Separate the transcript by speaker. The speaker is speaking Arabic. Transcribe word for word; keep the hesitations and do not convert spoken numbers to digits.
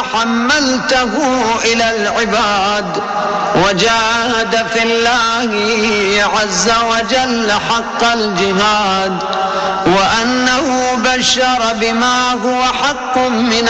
Speaker 1: حملته إلى العباد وجاهد في الله عز وجل حق الجهاد، وأنه بشر بما هو حق من